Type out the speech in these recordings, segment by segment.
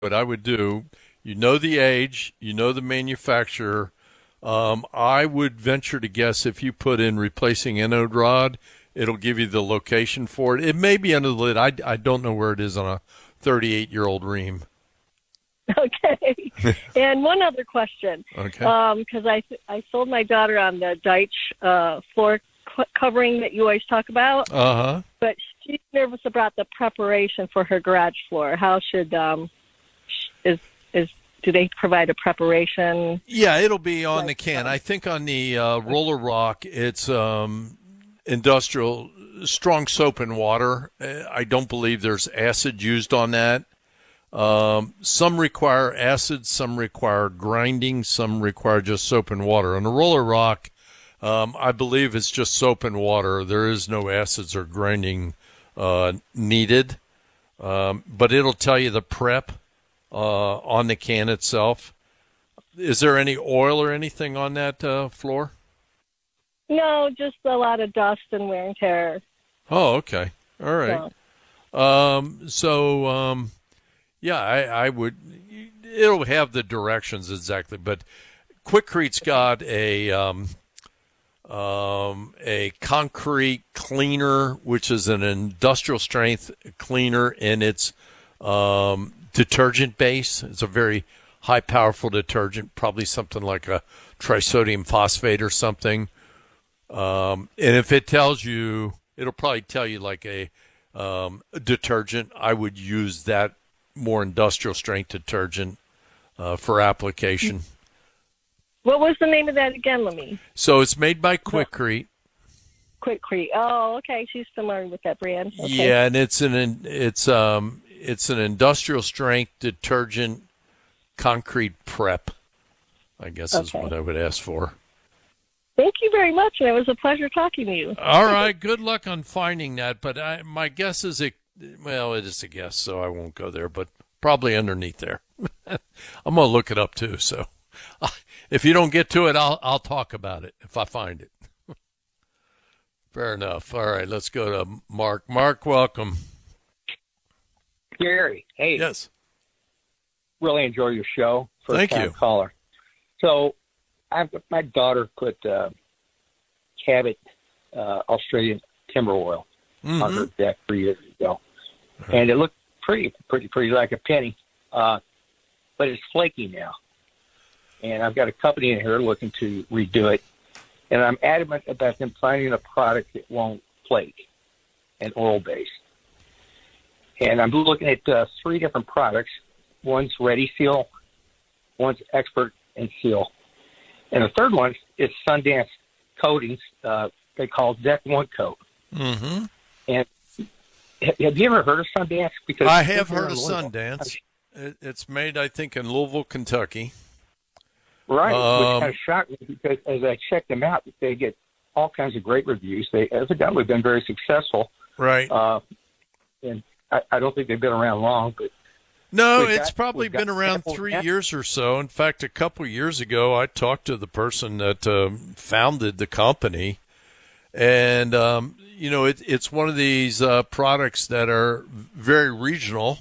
what I would do, you know the age, you know the manufacturer. I would venture to guess if you put in replacing anode rod, it'll give you the location for it. It may be under the lid. I don't know where it is on a 38-year-old ream. Okay. And one other question. Okay. Because I sold my daughter on the Deitch floor covering that you always talk about. Uh-huh. But she's nervous about the preparation for her garage floor. How should do they provide a preparation? Yeah, it'll be on the can. I think on the Roller Rock, it's industrial strong soap and water. I don't believe there's acid used on that. Some require acid, some require grinding, some require just soap and water. On the Roller Rock, I believe it's just soap and water. There is no acids or grinding needed, but it'll tell you the prep on the can itself. Is there any oil or anything on that floor? No, just a lot of dust and wear and tear. Oh, okay. All right. Yeah, I would. It'll have the directions exactly, but Quickcrete's got a concrete cleaner, which is an industrial strength cleaner, and it's detergent base. It's a very high powerful detergent, probably something like a trisodium phosphate or something. And if it tells you, it'll probably tell you like a detergent. I would use that more industrial strength detergent for application. What was the name of that again, Lemmy? So it's made by Quickcrete. Quickcrete. Oh, okay. She's familiar with that brand. Okay. Yeah, and it's an industrial strength detergent concrete prep, I guess is what I would ask for. Thank you very much, and it was a pleasure talking to you. All right, good luck on finding that, but my guess is it is a guess, so I won't go there, but probably underneath there. I'm going to look it up too, so if you don't get to it, I'll talk about it if I find it. Fair enough. All right, let's go to Mark. Mark, welcome. Gary, hey. Yes. Really enjoy your show. Thank you. Caller. So, my daughter put Cabot Australian timber oil on her deck 3 years ago, and it looked pretty like a penny, but it's flaky now. And I've got a company in here looking to redo it, and I'm adamant about them finding a product that won't flake, and oil-based. And I'm looking at 3 different products. One's Ready Seal, one's Expert and Seal, and the third one is Sundance Coatings. They call Deck One Coat. Mm-hmm. And have you ever heard of Sundance? Because I have heard of Sundance. It's made, I think, in Louisville, Kentucky. Right, which kind of shocked me because as I checked them out, they get all kinds of great reviews. They evidently been very successful. Right. And I don't think they've been around long, but no, it's probably been around 3 years or so. In fact, a couple years ago, I talked to the person that founded the company, and it's one of these products that are very regional.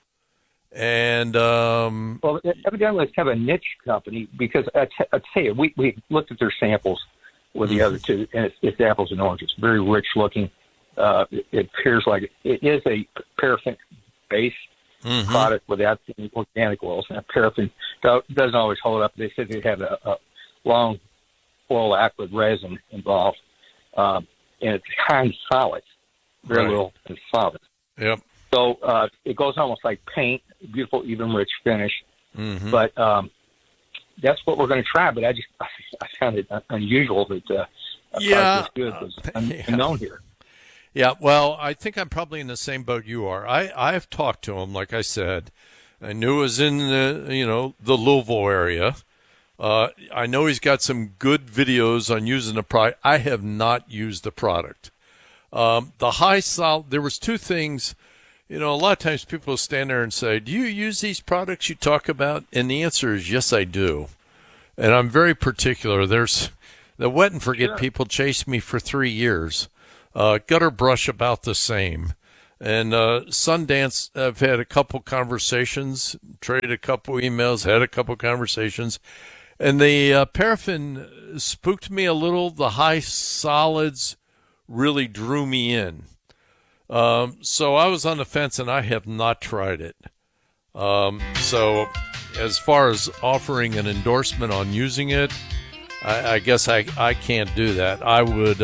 And well, evidently it's kind of a niche company because I tell you, we looked at their samples with the other two, and it's apples and oranges. Very rich looking. It appears like it is a paraffin-based product without any organic oils. Now, paraffin doesn't always hold up. They said they have a long oil acrid resin involved, and it's kind of solid, very little and solid. Yep. So it goes almost like paint, beautiful, even rich finish. Mm-hmm. But that's what we're going to try. But I found it unusual that a product as good was unknown here. Yeah, well, I think I'm probably in the same boat you are. I've talked to him, like I said. I knew it was in the Louisville area. I know he's got some good videos on using the product. I have not used the product. The high salt, there was 2 things. A lot of times people stand there and say, do you use these products you talk about? And the answer is yes, I do. And I'm very particular. There's the wet and forget people chased me for 3 years. Gutter brush about the same. And Sundance, I've had a couple conversations, traded a couple emails, had a couple conversations. And the paraffin spooked me a little. The high solids really drew me in. So I was on the fence, and I have not tried it. So as far as offering an endorsement on using it, I guess I can't do that. I would,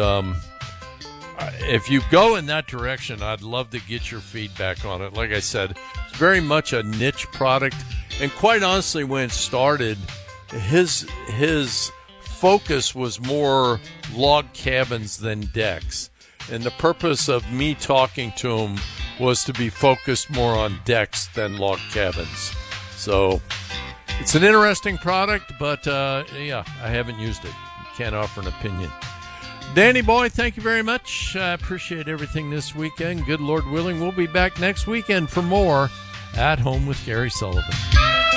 if you go in that direction, I'd love to get your feedback on it. Like I said, it's very much a niche product. And quite honestly, when it started, his focus was more log cabins than decks. And the purpose of me talking to him was to be focused more on decks than log cabins. So it's an interesting product, but yeah, I haven't used it. Can't offer an opinion. Danny boy, thank you very much. I appreciate everything this weekend. Good Lord willing, we'll be back next weekend for more At Home with Gary Sullivan.